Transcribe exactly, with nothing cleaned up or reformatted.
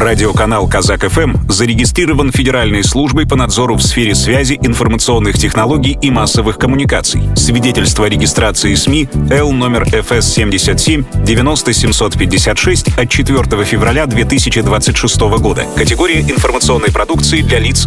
Радиоканал «Казак-ФМ» зарегистрирован Федеральной службой по надзору в сфере связи, информационных технологий и массовых коммуникаций. Свидетельство о регистрации СМИ Л номер эф эс семьдесят семь девяносто семьсот пятьдесят шесть от четвёртого февраля две тысячи двадцать шестого года. Категория информационной продукции для лиц